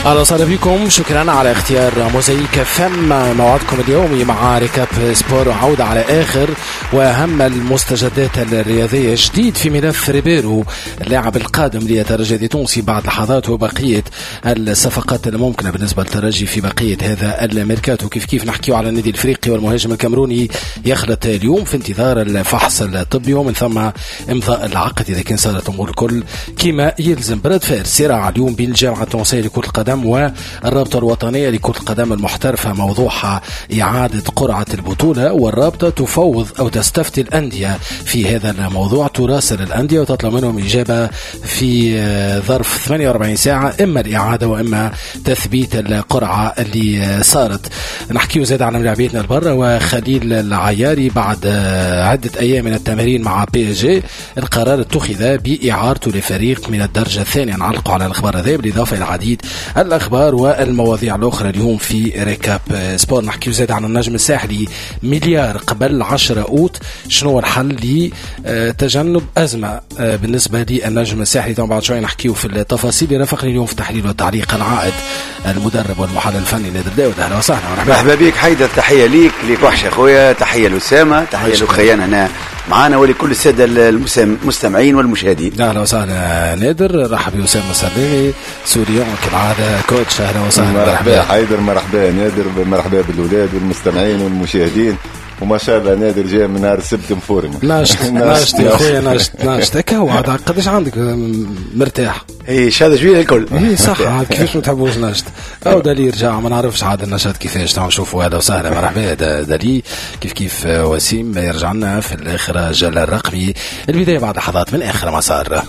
أهلا وسهلا بكم، شكرا على اختيار موزايك فم موعدكم اليومي مع ريكاب سبور وعودة على آخر وأهم المستجدات الرياضية. جديد في ملف ريبيرو اللاعب القادم للترجي التونسي بعد لحظات، وبقية الصفقات الممكنة بالنسبة للترجي في بقية هذا الميركاتو. كيف نحكيو على النادي الافريقي والمهاجم الكامروني يخلط اليوم في انتظار الفحص الطبي ومن ثم امضاء العقد اذا كان صارت الامور الكل كما يلزم. براد فير صراع اليوم بين الجامعة التونسية لكرة القدم والرابطة الوطنية لكرة القدم المحترفة، موضوعها إعادة قرعة البطولة، والرابطة تفوض أو تستفتي الأندية في هذا الموضوع، تراسل الأندية وتطلب منهم إجابة في ظرف 48 ساعة، إما الإعادة وإما تثبيت القرعة اللي صارت. نحكيه زاد عن لاعبيتنا البرة وخليل العياري بعد عدة أيام من التمرين مع PSG القرار اتخذ بإعارته لفريق من الدرجة الثانية. نعلقوا على الأخبار هذه بالإضافة إلى العديد الأخبار والمواضيع الأخرى اليوم في ريكاب سبور. نحكي زاد عن النجم الساحلي، مليار قبل 10 أوت، شنو الحل لتجنب أزمة بالنسبة للنجم الساحلي؟ طبعا بعد شوي نحكيه في التفاصيل. رافقني اليوم في التحليل والتعليق العائد المدرب والمحلل الفني نادر داود. أهلا وسهلا مرحبا بك حيدر، تحية ليك وحشة أخويا، تحية لأسامة، تحية لأخيان هنا معانا ولكل السادة المستمعين والمشاهدين. أهلا وسهلا نادر، رحب بأسامة سليمي سوريون كالعادة كوتش. أهلا وسهلا. مرحبا حيدر، مرحبا نادر، مرحبا بالأولاد والمستمعين والمشاهدين. وما شاء الله نادر جاي من نهار السبت مفورم. ناشط يا اخويا، ناشط هكا. هو قداش عندك مرتاح؟ اي شاد جويل الكل. اي صح، كيفاش ما تحبوش ناشط او دالي يرجع ما نعرفش عاد النشاط كيفاش. تعالوا نشوفوا. اهلا وسهلا مرحبا دالي. كيف وسيم يرجع لنا في الاخراج الرقمي. البدايه بعد لحظات من اخر مسار.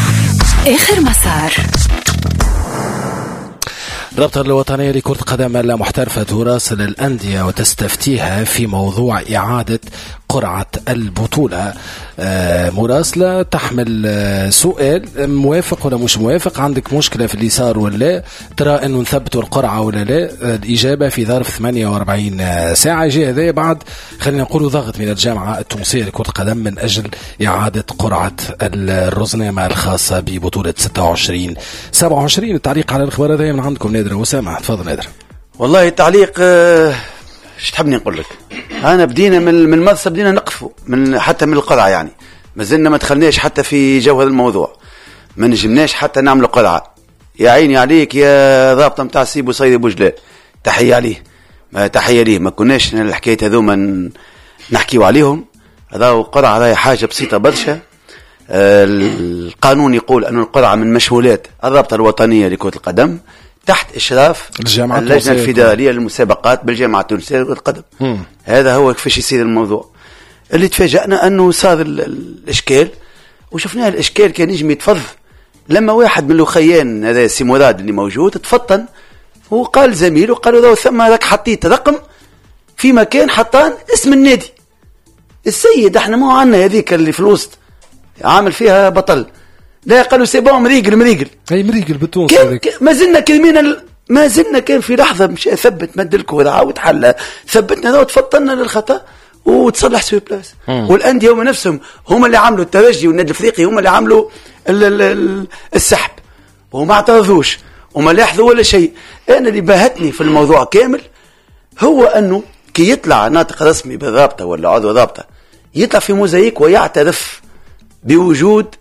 الرابطة الوطنية لكرة القدم المحترفة تراسل الأندية وتستفتيها في موضوع إعادة قرعة البطولة. مراسلة تحمل سؤال: موافق ولا مش موافق؟ عندك مشكلة في اللي صار ولا ترى أنه نثبتوا القرعة ولا لا؟ الإجابة في ظرف 48 ساعة. جاء هذا بعد خلينا نقول ضغط من الجامعة التونسية لكرة القدم من أجل إعادة قرعة الرزنامة الخاصة ببطولة 26-27. التعليق على الأخبار هذا من عندكم نادر وسامة. تفضل نادر. والله التعليق ايش تحبني نقول لك؟ انا بدينا من المنصه، بدينا نقفوا من حتى من القرعه، يعني ما زلنا ما دخلناش حتى في جو هذا الموضوع، ما نجمناش حتى نعمل قرعه. يا عيني عليك يا ضابطه نتاع سيب وصيد بوجلاء، تحيه عليه، تحيه ليه. ما كناش الحكايه هذوما نحكيوا عليهم. هذا قرعه، هذه حاجه بسيطه برشا. القانون يقول أن القرعه من مشغولات الرابطه الوطنيه لكره القدم تحت إشراف اللجنة الفيدرالية للمسابقات بالجامعة التونسية لكرة القدم. هذا هو كيفاش يصير الموضوع. اللي تفاجأنا أنه صار الإشكال، وشفناه الإشكال كان يجم يتفض لما واحد من الأخيان هذا سي مراد اللي موجود تفطن وقال زميله، قالوا ذو ثم راك حطيت رقم في مكان حطان اسم النادي. السيد احنا مو عنا هذيك اللي في الوسط عامل فيها بطل، لا قالوا سيبون مريقل اي مريقل بالتونس. ما زلنا كلمين، ما زلنا كان في لحظه مش ثبت مد الكره عاود حل ثبتنا ذا وتفطنا للخطا وتصلح سوي بلاس. والانديه هم نفسهم هم اللي عملوا الترجي والنادي الافريقي هم اللي عملوا السحب وما اعترضوش وما لاحظوا ولا شيء. انا اللي باهتني في الموضوع كامل هو انه كي يطلع ناطق رسمي بالرابطه ولا عضو رابطه يطلع في موزايك ويعترف بوجود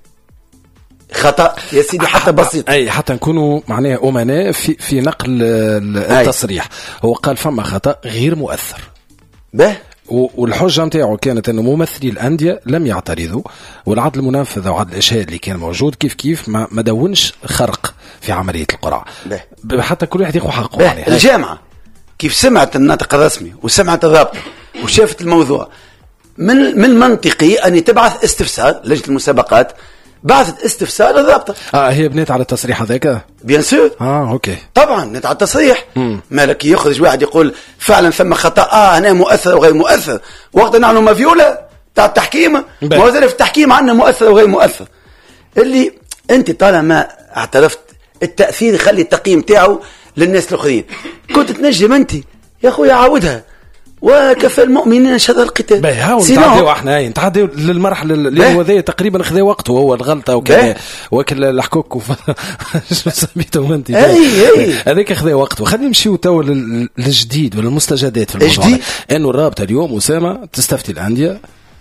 خطأ يا سيدي حتى بسيط، اي حتى نكونوا معناها امناء في نقل التصريح. هو قال فما خطأ غير مؤثر به، والحجه نتاعو كانت انه ممثلي الانديه لم يعترضوا، والعدل المنفذ وعدل الاشهاد اللي كان موجود كيف ما دونش خرق في عمليه القرعه، حتى كل واحد ياخذ حقه. يعني الجامعه كيف سمعت الناطق الرسمي وسمعت الرابطه وشافت الموضوع من المنطقي ان تبعث استفسار لجنه المسابقات، بعثت استفسار الرابطه. هي بنيت على التصريح هذاك بيان سور. اوكي طبعا بنيت على التصريح. مالك يخرج واحد يقول فعلا ثم خطا هنا مؤثر وغير مؤثر، وقت نحن مفيوله تاع التحكيم ما هو في التحكيم عندنا مؤثر وغير مؤثر. اللي انت طالما اعترفت التاثير يخلي التقييم تاعه للناس الاخرين، كنت تنجم انت يا اخويا عاودها وكفى المؤمنين شر القتال. نتعداو احنا نتعداو للمرحله اللي هو ذي تقريبا خذا وقته هو الغلطه وكذا وكل الحكوك شو سميتهم انت هذيك خذا وقته. خلينا نمشيو تو للجديد وللمستجدات في الموضوع انه الرابطه اليوم اسامه تستفتي الانديه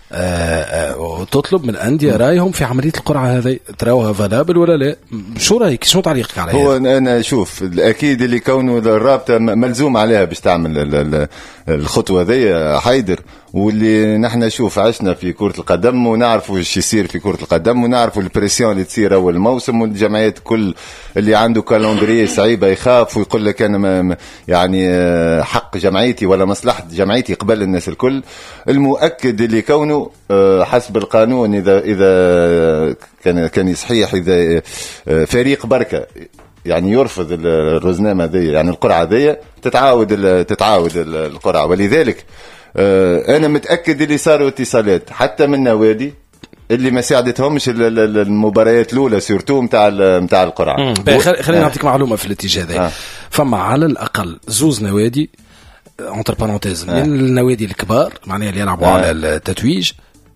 وتطلب من الأندية رأيهم في عملية القرعة هذه، تراوها فالابل ولا لا؟ شو رأيك؟ شو تعليقك عليها؟ هو أنا شوف الأكيد اللي كونه الرابطة ملزوم عليها باش تعمل الخطوة ذي حيدر، واللي نحن شوف عشنا في كرة القدم ونعرفوا ايش يصير في كرة القدم ونعرفوا البريسيون اللي تصير أول موسم، والجمعيات كل اللي عنده كالندريه صعيبة يخاف ويقول لك أنا يعني حق جمعيتي ولا مصلحة جمعيتي قبل الناس الكل. المؤكد اللي كونه حسب القانون إذا كان صحيح إذا فريق بركة يعني يرفض الرزنامة ذي يعني القرعة ذي تتعاود القرعة. ولذلك أنا متأكد اللي صاروا اتصالات حتى من نوادي اللي ما ساعدتهمش المباريات الأولى سورتو متاع القرعة. خلينا نعطيك معلومة في الاتجاه ذا. فما على الأقل زوز نوادي entre parenthèses من النوادي الكبار معناها اللي يلعبوا على التتويج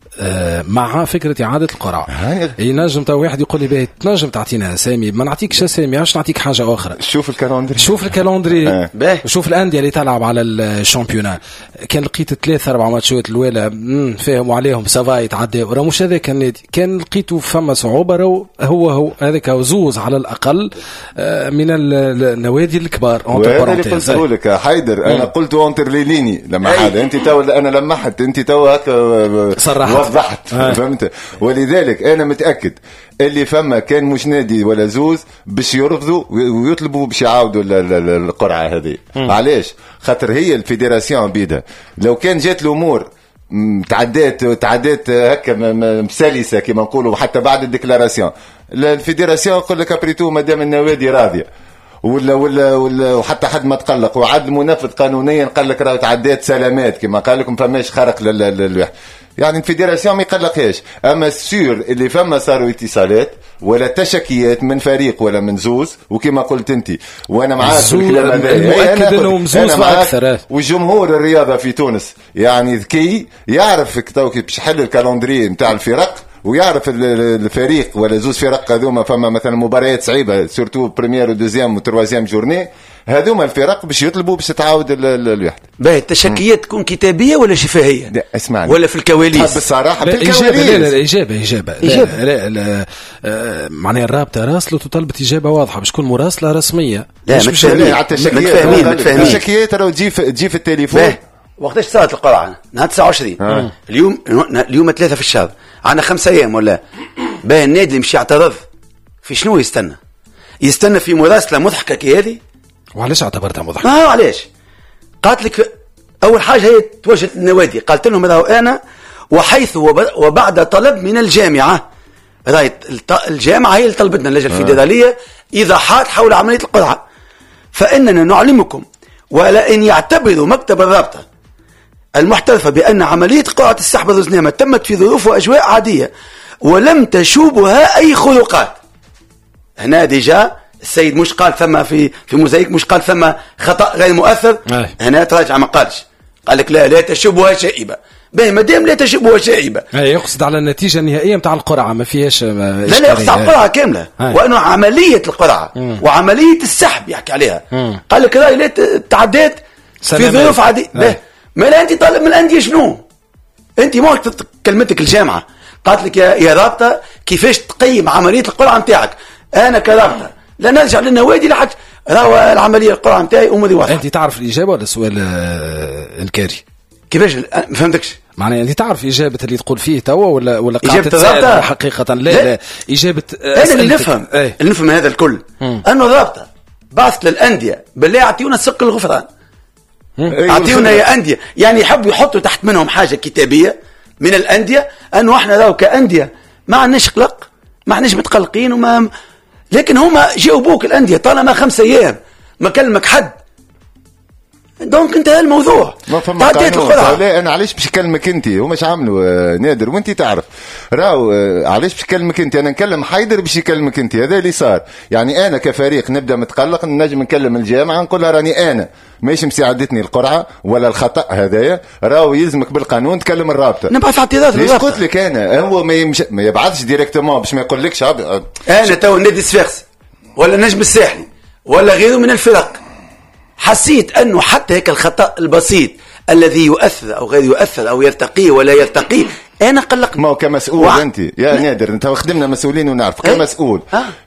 مع فكرة إعادة القرعة. ينجم تو واحد يقول لي باهي تنجم تعطينا أسامي، ما نعطيكش أسامي عشان نعطيك حاجة أخرى. شوف الكالندري وشوف الأندية اللي تلعب على الشامبيونا. كان لقيت 3-4 ماتشات الأولى فاهموا عليهم سافا يتعداو، راه مش هذاك النادي كان لقيته فما صعوبة. هو هذاك زوز على الأقل من النوادي الكبار. وهذا اللي قلت لك حيدر أنا قلت أونتر ليليني لما هذا أنت تو أنا لمحت أنت تو هكا صرحت وضحت فهمت. ولذلك أنا متأكد اللي فما كان مش نادي ولا زوز باش يرفضوا ويطلبوا باش يعاودوا القرعة هذه. علاش؟ خاطر هي الفيدراسيون بيدها لو كان جات الأمور تعدات هكا مسلسة كما نقولوا حتى بعد الديكلاراسيون الفيدراسيون يقول لك ابريتو مادام النوادي راضية ولا وحتى حد ما تقلق وعد المنفذ قانونيا قال لك راه تعدات سلامات كما قال لكم فماش خرق للواحد يعني الفيدراسيون ما يقلقهاش. اما السور اللي فما صاروا اتصالات ولا تشكيات من فريق ولا من زوز وكما قلت انت وانا معاك في الكلام هذا مؤكد انهم زوز اكثر. وجمهور الرياضه في تونس يعني ذكي يعرف كيف باش يحل الكالندري نتاع الفرق ويعرف الفريق ولا زوز فرق هذوما فما مثلا مباريات صعيبه سورتو بريمير ودوزيام وتروازيام جورني هذوما الفرق باش يطلبوا باش تتعاود الوحده. باهي التشكيات تكون كتابيه ولا شفهيه؟ لا اسمعني ولا في الكواليس؟ بصراحه في الكواليس. إجابة. لا معناها الرابطه راسلوا تطلبت اجابه واضحه باش تكون مراسله رسميه. لا متفاهمين. التشكيات راه تجي في التليفون. وقتاش صارت القرعه؟ نهار 29 اليوم 3 في الشهر عندنا 5 أيام ولا. باهي النادي اللي مشي يعترض في شنو يستنى في مراسله مضحكه كي هذه. وعلاش اعتبرتها مضحكه؟ علاش؟ قالت لك اول حاجه هي توجهت للنوادي قالت لهم هذا انا وحيث وبعد طلب من الجامعه رايت الجامعه هي اللي طلبتنا اللجنه الفيدراليه ايضاحات حول عمليه القرعه فاننا نعلمكم ولا ان يعتبر مكتب الرابطه المحترفه بان عمليه قرعه السحب الرزنامه تمت في ظروف واجواء عاديه ولم تشوبها اي خروقات. هنا ديجا السيد مش قال ثم في موزايك مش قال ثم خطأ غير مؤثر. هنا تراجع ما قالش قال لك لا تشبهها شائبة. باهي مادام لا تشبهها شائبة يقصد على النتيجة النهائية متاع القرعة ما فيهاش لا يقصد على القرعة كاملة وأنه عملية القرعة وعملية السحب يحكي عليها. قال لك راي لا تعدات في ظروف عادية. ما لا أنت طالب من الأندية شنو أنت ما كلمتك الجامعة قالت لك يا رابطة كيفاش تقيم عملية القرعة متاعك. أنا كرابطة لا نرجع للنوادي لحد راهو العمليه القرعه نتاعي اموري واضحه. انت تعرف الاجابه ولا السؤال الكاري؟ كيفاش ما فهمتكش؟ معناها انت تعرف اجابه اللي تقول فيه توا ولا اجابه الرابطه حقيقه؟ لا اجابه انا اللي نفهم هذا الكل انه الرابطه بعثت للانديه بالله اعطيونا سق الغفران اعطيونا يا انديه يعني يحبوا يحطوا تحت منهم حاجه كتابيه من الانديه انه احنا راهو كانديه ما عندناش قلق ما عندناش متقلقين وما لكن هما جاوبوك الأندية طالما 5 أيام ما كلمك حد دونك انتهى الموضوع. تعديت القرعه. لا انا علاش باش نكلمك انت ومش عاملوا نادر وانت تعرف راهو علاش باش نكلمك انت. انا نكلم حيدر باش يكلمك انت. هذا اللي صار. يعني انا كفريق نبدا متقلق نجم نكلم الجامعه نقول لها راني انا ماشي مساعدتني القرعه ولا الخطا هذايا راهو يلزمك بالقانون تكلم الرابطه. نبعث اعتذار ليش قلت لك انا هو ما يبعثش ديريكتومون باش ما يقولكش انا تو نادي الصفاقسي ولا نجم الساحلي ولا غيره من الفرق حسيت أنه حتى هيك الخطأ البسيط الذي يؤثر أو غير يؤثر أو يرتقي ولا يرتقي أنا قلقني. ما هو كمسؤول أنت يا نادر أنت خدمنا مسؤولين ونعرف كمسؤول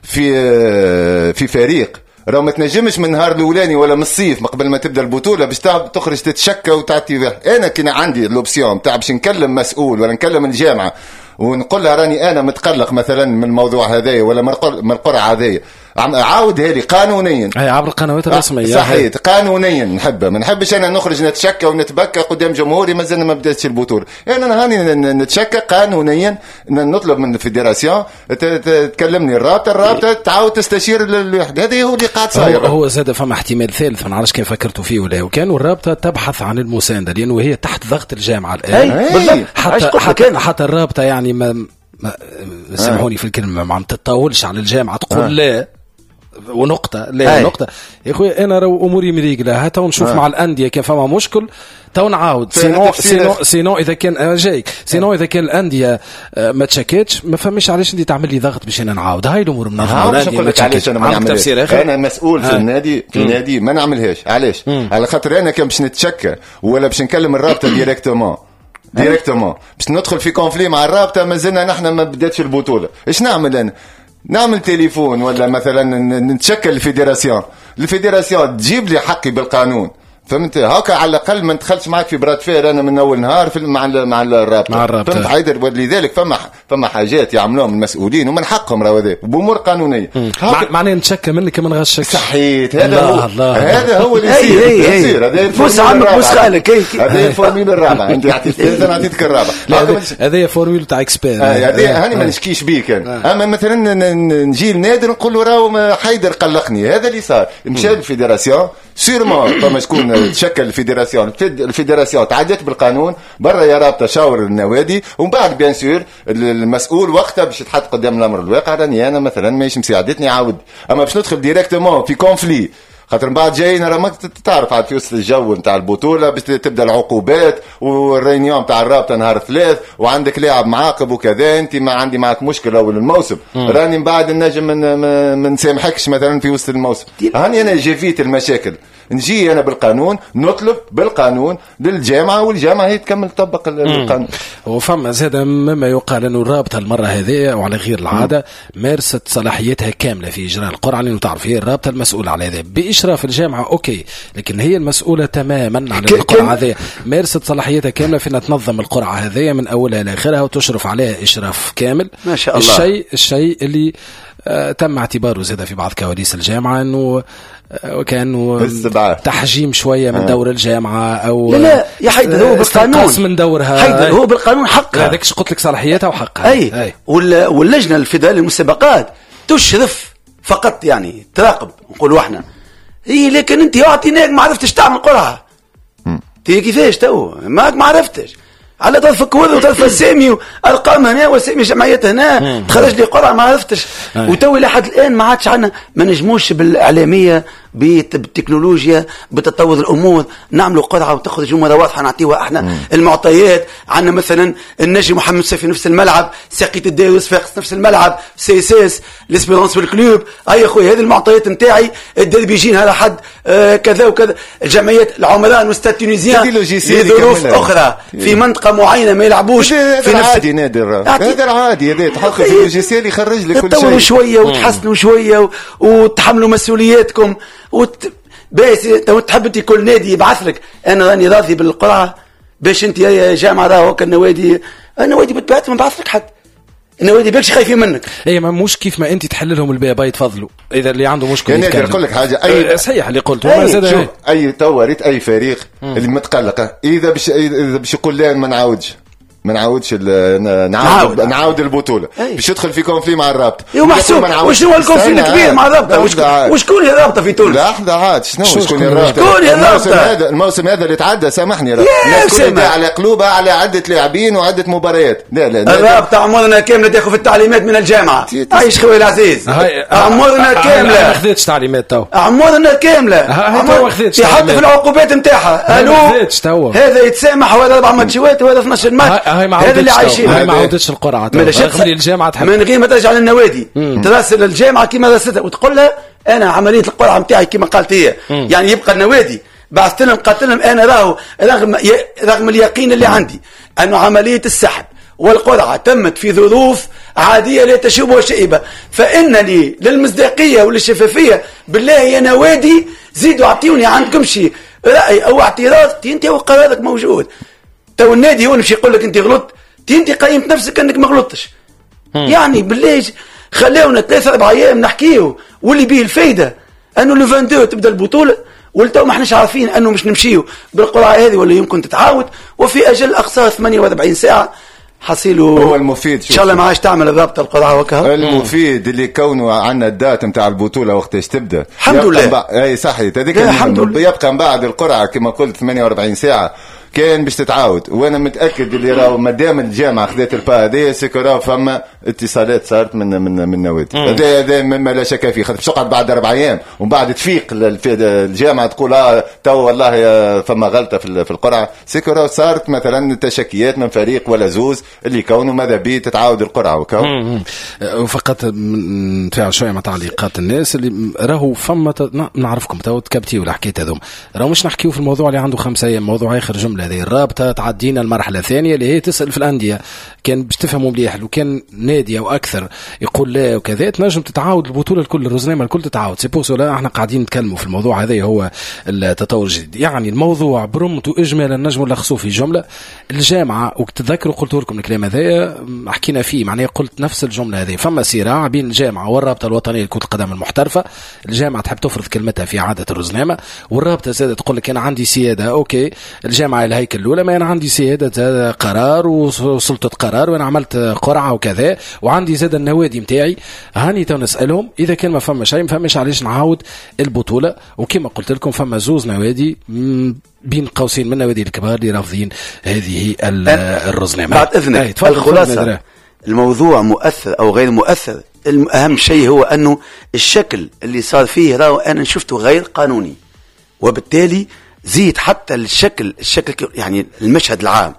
في فريق راهو ما تنجمش من النهار الاولاني ولا من الصيف قبل ما تبدا البطوله باش تخرج تتشكى وتعطي. انا كنا عندي الاوبسيون تاع باش نكلم مسؤول ولا نكلم الجامعه ونقول لها راني انا متقلق مثلا من الموضوع هذايا ولا من القرعه هذايا عاود هذه قانونيا عبر القنوات الرسميه صحيح قانونيا نحبها. ما نحبش انا نخرج نتشكى ونتبكى قدام جمهوري مازلنا ما بداتش البطوله. انا هاني نتشكى قانونيا نطلب من الفيدراسيون تكلمني الرابطه تعاود تستشير الواحد. هذا هو اللي قاعد صاير. هو زاد فما احتمال ثالث ما نعرفش كيف فكرتوا فيه ولا وكان الرابطه تبحث عن المسانده لانه هي تحت ضغط الجامعه الان حتى الرابطه يعني ما سامحوني في الكلمه ما عم تتطاولش على الجامعه تقول لا ونقطة لا نقطة يا أخوي أنا رو أموري مريقلة هاتا ونشوف مع الأندية كيف فما مشكل تو نعاود سينو إذا كان جايك سينو إذا كان الأندية ما تشكتش ما فهمش علاش أنت تعمل لي ضغط باش أنا نعاود هاي الأمور منظمة. الأندية ما تشكتش أنا مسؤول في النادي في النادي ما نعملهاش علاش على خاطر أنا كان باش نتشكى ولا باش نكلم الرابطة ديريكتومون باش ندخل في كونفلي مع الرابطة مازلنا نحن ما بداتش البطولة. إيش نعمل أنا؟ نعمل تليفون ولا مثلا نتشكل الفيدراسيون تجيب لي حقي بالقانون فهمت هكا على الاقل ما ندخلش معك في براد فير انا من اول نهار مع الرابطه فهمت حيدر. ولذلك فما حاجات يعملوهم المسؤولين ومن حقهم راهو هذا بامور قانونيه معناه نتشكى منك ما نغشك صحيت. هذا هو اللي يصير هذا بص عمك بص خالك هذا الفورميل الرابعه انت عطيتني انا عطيتك الرابعه هذا فورميل تاع اكسبير هذا هاني ما نشكيش بيك اما مثلا نجي لنادر نقول له راهو حيدر قلقني. هذا اللي صار مشى الفيدراسيون سيرمون فما شكون تشكل الفيدراسيون تعدت بالقانون برا يا رابطه شاور النوادي ومن بعد بيان سور المسؤول وقتها باش يتحط قدام الامر الواقع راني انا مثلا ماشي مساعدتني عاود اما باش ندخل ديريكتومون في كونفلي خاطر بعد جايين راه ما تعرف عاد في وسط الجو نتاع البطوله باش تبدا العقوبات والرينيون تاع الرابطه نهار 3 وعندك لاعب معاقب وكذا انت ما عندي معك مشكله اول الموسم راني من بعد النجم من نسامحكش مثلا في وسط الموسم. هاني انا جيفيت المشاكل نجي انا بالقانون نطلب بالقانون للجامعه والجامعه هي تكمل تطبق القانون. وفما زاد مما يقال انه الرابطه المره هذه وعلى غير العاده مارست صلاحيتها كامله في اجراء القرعه لانه تعرف هي الرابطه المسؤوله على هذا باشراف الجامعه اوكي لكن هي المسؤوله تماما على القرعه هذه مارست صلاحيتها كامله في انها تنظم القرعه هذه من اولها لاخرها وتشرف عليها اشراف كامل. ما شاء الله. الشيء اللي تم اعتباره زاد في بعض كواليس الجامعه انه وكانوا تحجيم شويه من دور الجامعه او لا يا حيدر هو بالقانون من دورها حيدر هو بالقانون حقها هذاك قلت لك صلاحيتها وحقها اي واللجنه الفيدراليه للمسابقات تشرف فقط يعني تراقب نقولوا احنا لكن انت اعطيناك ما عرفتش تعمل قرعه تي كيفاش تو ما عرفتش على طرف الكوره وطرف السامي ارقام هنا وسامي جمعيات هنا تخرج لي قرعه ما عرفتش وتوي لحد الان ما عادش عندنا ما نجموش بالاعلاميه بالتكنولوجيا بتطور الامور نعملوا قرعه وتخرج جمله واضحه نعطيوها احنا المعطيات. عندنا مثلا النجم محمد سيف في نفس الملعب ساقية الداوس في نفس الملعب سيساس ليسبيرونس بالكلوب اي اخوي هذه المعطيات نتاعي الدربي يجين على حد كذا وكذا الجمعيات العملاء والستاد تونيزيان لظروف اخرى في منطقه معينه ما يلعبوش في نفس عادي نادر هذا عادي هذا تحط في اللوجيسيال يخرج لك كل شيء تطوروا شويه وتحسنوا شويه وتحملوا مسؤولياتكم بس تحب انت كل نادي يبعث لك انا راني راضي بالقرعه باش انت يا جامعه راهو النوادي بتبعث ما بعث لك حد النوادي بالكش خايفين منك اي ما مش كيف ما انت تحل لهم الباب يتفضلوا اذا اللي عنده مشكله يعني نقول لك حاجه اي صحيح اللي قلته اي توريت اي فريق اللي متقلقه اذا باش يقول لا ما نعاودش ما نعاودش نعاود البطوله باش يدخل في كونفلي مع الرابطه. وشنو الكونفلي الكبير مع الرابطه؟ وشكون هي الرابطه في تونس؟ لحظه عاد شكون الرابطه؟ الموسم هذا اللي تعدى سامحني الناس كلها على قلوبها على عده لاعبين وعده مباريات. لا الرابطه عمرنا كامله تاخذ في التعليمات من الجامعه. عايش خويا العزيز عمرنا كامله ما خذيتش تعليمات تو عمرنا كامله يحط في العقوبات نتاعها هذا يتسامح وهذا 4 ماتشات وهذا 12 ماتش. هذا اللي عايشين. هاي ما عودتش القرعه خلي الجامعه تحب من غير ما ترجع للنوادي تراسل الجامعه كما راسلتها وتقول لها انا عمليه القرعه نتاعي كما قالت هي يعني يبقى النوادي بعثت لهم قالت لهم انا راهو رغم اليقين اللي عندي انه عمليه السحب والقرعه تمت في ظروف عاديه لا تشوب شائبه فانني للمصداقيه وللشفافيه بالله يا نوادي زيدوا اعطيوني عندكم شيء راي او اعتراض انت وقرارك موجود. تو النادي هو مش يقول لك انت غلطت انت قيمت نفسك انك ما غلطتش. يعني بالله خلونا 3-4 ايام نحكيه واللي بيه الفايده انه لو 22 تبدا البطوله والتو ما احناش عارفين انه مش نمشيو بالقرعه هذه ولا يمكن تتعاود وفي اجل اقصى 48 ساعه حصيله هو المفيد. ان شاء الله ما عادش تعمل الرابطه القرعه وكها المفيد اللي كونه عندنا الدات نتاع البطوله وقتاش تبدا الحمد لله. اي صحيح هذيك يبقى من بعد القرعه كما قلت 48 ساعه كان باش تتعاود. وانا متاكد اللي راهو مادام الجامعه خذت البا هذه سيكورا فما اتصالات صارت من النوادي. هذا مما لا شك فيه. خاطر باش تقعد بعد 4 ايام ومن بعد تفيق الجامعه تقول تو والله فما غلطه في القرعه. سيكورا صارت مثلا تشكيات من فريق ولا زوز اللي كونه ماذا بيه تتعاود القرعه وكون وفقط نتفاعل شويه مع تعليقات الناس اللي راهو فما نعرفكم تو تكبتي ولا حكيت هذوم راهو مش نحكيو في الموضوع اللي عنده 5 ايام. موضوع اخر جمله هذه الرابطه تعدينا المرحله الثانيه اللي هي تسال في الانديه كان باش تفهموا مليح لو كان نادي او اكثر يقول لا وكذا تنجم تتعاود البطوله الكل الرزنامه الكل تتعاود. سي بوسو لا احنا قاعدين نتكلموا في الموضوع هذا هو التطور الجديد. يعني الموضوع برمته اجمالا نجم نلخصوه في جمله الجامعه وتتذكروا قلت لكم الكلام هذا حكينا فيه معناه قلت نفس الجمله هذه. فما صراع بين الجامعه والرابطه الوطنيه لكره القدم المحترفه. الجامعه تحب تفرض كلمتها في عاده الرزنامه والرابطه زادت تقول لك انا عندي سياده. اوكي الجامعه الهيكل الاولى ما انا عندي سياده قرار وسلطه قرار وانا عملت قرعه وكذا وعندي زاد النوادي متاعي. هاني تو نسالهم اذا كان ما فما شيء ما فماش علاش نعاود البطوله. وكما قلت لكم فما زوز نوادي بين قوسين من النوادي الكبار اللي رافضين هذه الرزنامه. بعد اذنك الخلاصه الموضوع مؤثر او غير مؤثر. اهم شيء هو انه الشكل اللي صار فيه راهو انا شفته غير قانوني وبالتالي زيد حتى الشكل يعني المشهد العام.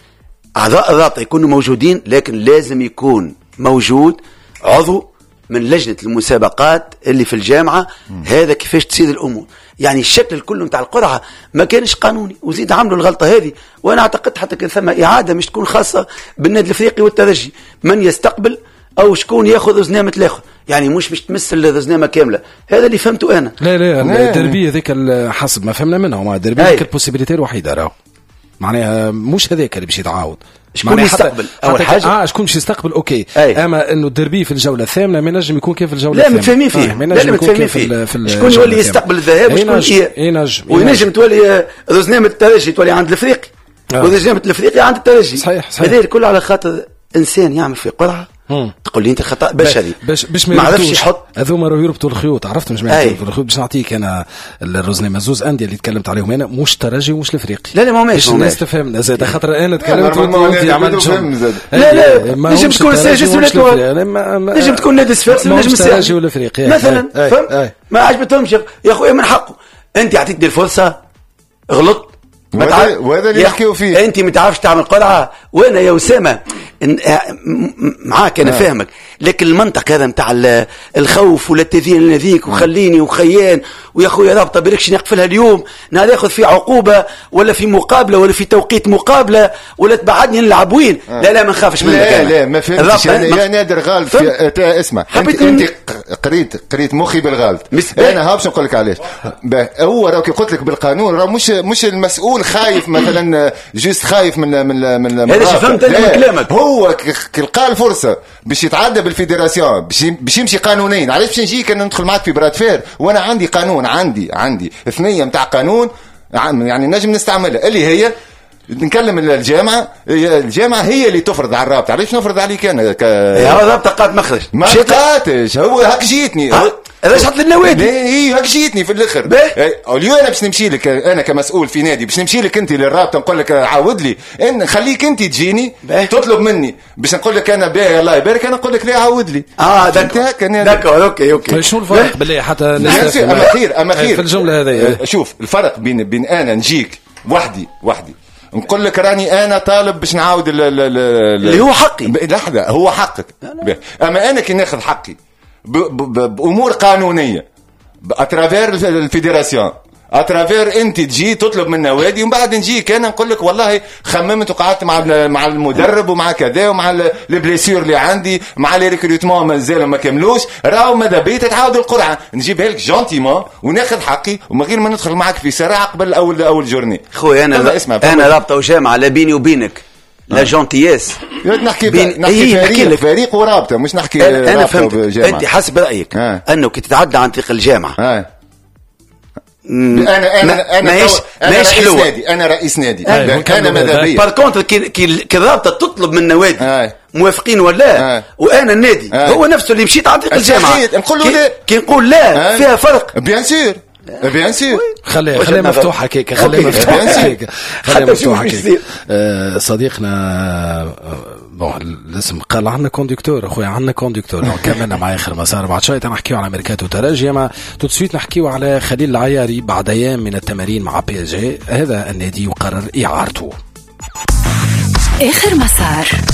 أعضاء الرابطة يكونوا موجودين لكن لازم يكون موجود عضو من لجنة المسابقات اللي في الجامعة. هذا كيفاش تصير الأمور. يعني الشكل كله متاع القرعة ما كانش قانوني وزيد عملوا الغلطة هذه. وأنا أعتقد حتى كان ثم إعادة مش تكون خاصة بالنادي الأفريقي والترجي من يستقبل أو شكون ياخذ رزنامة الآخر. يعني مش تمثل الرزنامة كاملة. هذا اللي فهمته أنا. لا الدربية ذيك حسب ما فهمنا منها وما الدربية ذيك البوسيبيليتي الوحيدة راهو معناها مش هذاك اللي باش يتعاود. شكون يستقبل أول حاجة شكون باش يستقبل أوكي. أما إنه الدربي في الجولة الثامنة ما نجم يكون كيف في الجولة الثامنة. لا متفاهمين فيه. لا متفاهمين فيه. شكون يولي يستقبل الذهاب وشكون وينجم تولي رزنامة الترجي تولي عند الأفريقي ورزنامة الأفريقي عند الترجي. صحيح. هذا كله على خاطر إنسان يعمل في قرعة. تقول لي انت خطا بشري باش ما عرفش يحط هذوما راهو يربطوا الخيوط. عرفت مش ما يربطوا الخيوط. باش نعطيك انا الرزنامه زوز انديه اللي تكلمت عليهم انا مش ترجي ومش الافريقي. لا ما ماشي الناس تفهمنا زاد خاطر انا تكلمت وانت عملت لا نجم تكون الساجس ولا نجم تكون نادي صفاقس نجم الترجي والافريقي مثلا فهمت ما عجبتهمش يا اخويا من حقه انت عطيتني الفرصه غلط وهذا اللي نحكيو فيه. انت ما تعرفش تعمل قرعه وانا يا اسامه معاك انا فاهمك لكن المنطق هذا نتاع الخوف ولا التذيين لذيك وخليني وخيان ويا خويا رابطه بالكش نقفلها اليوم ناخذ في عقوبه ولا في مقابله ولا في توقيت مقابله ولا تبعدني نلعب وين. لا ما نخافش منك. لا ما فهمتش يا نادر غالط اسمع انت قريت مخي بالغلط. انا ها باش نقول لك علاش. هو راك قلت لك بالقانون راه مش المسؤول خايف مثلا جوست خايف من هذا فهمت من كلامك. هو لقى الفرصه باش يتعدى بالفيدراسيون باش يمشي قانونيا. علاش باش نجيك انا ندخل معك في براد فير وانا عندي قانون عندي ثنيه نتاع قانون يعني نجم نستعملها اللي هي نكلم الجامعه هي اللي تفرض على الرابطه. علاش نفرض عليك انا يا الرابطه قالت مخرج ما قالتش هو هاك جيتني هذا شحط للنوادي اي هاك جيتني في الاخر. اليوم انا باش نمشي لك انا كمسؤول في نادي باش نمشي لك انت للرابطه نقول لك عاود لي ان خليك انت تجيني تطلب مني باش نقول لك انا باهي الله يبارك انا نقول لك لا عاود لي داكور اوكي. شنو الفرق بالله حتى اما خير في الجمله هذه؟ شوف الفرق بين انا نجيك وحدي نقول لك راني انا طالب باش نعاود اللي هو حقي. لحظه هو حقك. اما انا كي ناخذ حقي بامور قانونيه اترافير الفيدراسيون اترافير انت تجي تطلب من نوادي ومن بعد نجيك انا نقول لك والله خممت وقعدت مع المدرب ومع كذا ومع البليسيور اللي عندي مع لي ريكروتمون مازال ما كملوش راهو ماذا بيت تعاود القرعه نجيبها لك جونتيمون وناخذ حقي ومن غير ما ندخل معك في صراع قبل اول جورني. خويا انا رابطه وجامعه لا بيني وبينك لا جونتياس نحكي فريق ورابطه مش نحكي انا فهمت. انت حسب رايك انه كي تتعدى عن طريق الجامعه انا رئيس نادي انا ماذا بيا بار كونتر كي الرابطه تطلب من نوادي موافقين ولا وانا النادي هو نفسه اللي مشيت عن طريق الجامعه نقول له لا كي نقول لا فيها فرق بيان سير خليها مفتوحه كيكه خليها مفتوحه كيكه صديقنا الاسم قال عندنا كوندكتور اخويا عندنا كوندكتور كملنا مع اخر مسار بعد شويه نحكيو على ميركاتو ترجمه تسويت نحكيو على خليل العياري بعد ايام من التمارين مع بي اس جي. هذا النادي يقرر اعارته. اخر مسار.